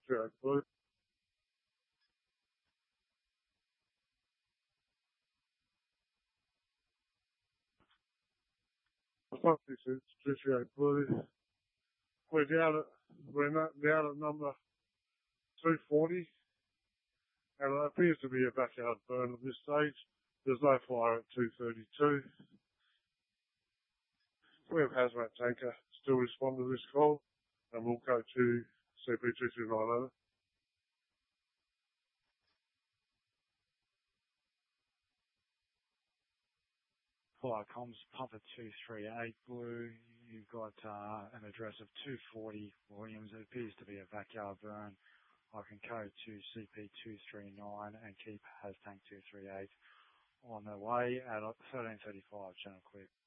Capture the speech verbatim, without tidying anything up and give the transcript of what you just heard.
three eight Blue. Fuck this is two three eight Blue. We're down at, we're not, down at number two forty. And it appears to be a backyard burn at this stage. There's no fire at two thirty-two. We have hazmat tanker still respond to this call, and we'll go to C P two two nine over. Fire comms, Pumper two three eight Blue. You've got uh, an address of two forty Williams. It appears to be a backyard burn. I can code to C P two three nine and keep Has Tank two three eight on their way at thirteen thirty-five, channel clear.